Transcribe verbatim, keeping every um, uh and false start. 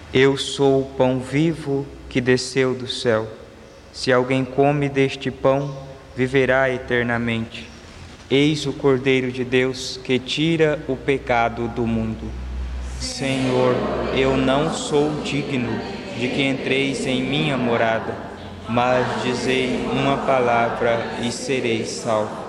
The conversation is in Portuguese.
Eu sou o pão vivo que desceu do céu. Se alguém come deste pão, viverá eternamente. Eis o Cordeiro de Deus que tira o pecado do mundo. Senhor, eu não sou digno de que entreis em minha morada, mas dizei uma palavra e serei salvo.